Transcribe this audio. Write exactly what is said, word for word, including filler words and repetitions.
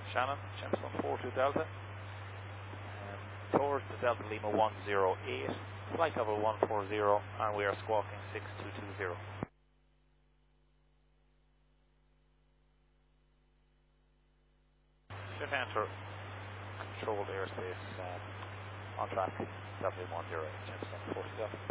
Shannon, Gemstone four two Delta. Um, towards the Delta Lima one zero eight, flight level one four zero, and we are squawking six two two zero. Should enter controlled airspace um, on track, Delta Lima one zero eight, Gemstone four two Delta.